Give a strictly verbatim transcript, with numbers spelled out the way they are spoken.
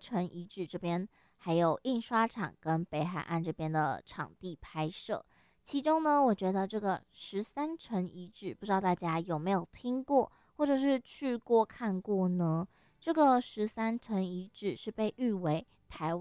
城遗址这边，还有印刷厂跟北海岸这边的场地拍摄。其中呢，我觉得这个十三城遗址，不知道大家有没有听过，或者是去过看过呢？这个十三城遗址是被誉为台